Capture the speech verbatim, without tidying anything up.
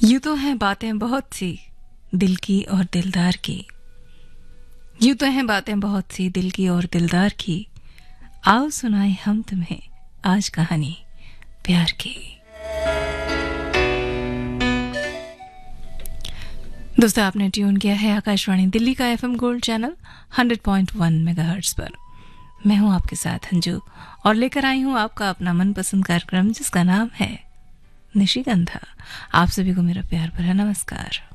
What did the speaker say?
यूं तो हैं बातें बहुत सी दिल की और दिलदार की। यूं तो हैं बातें बहुत सी दिल की और दिलदार की। आओ सुनाए हम तुम्हें आज कहानी प्यार की। दोस्तों, आपने ट्यून किया है आकाशवाणी दिल्ली का FM gold channel hundred point one megahertz पर। मैं हूं आपके साथ अंजू और लेकर आई हूं आपका अपना मनपसंद कार्यक्रम जिसका नाम है निशिगंधा। आप सभी को मेरा प्यार भरा नमस्कार।